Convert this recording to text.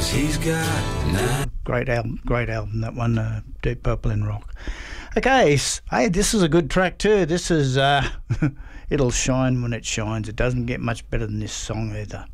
he's got nine. Great album, that one, Deep Purple in Rock. Okay, hey, this is a good track too. This is It'll Shine When It Shines. It doesn't get much better than this song either.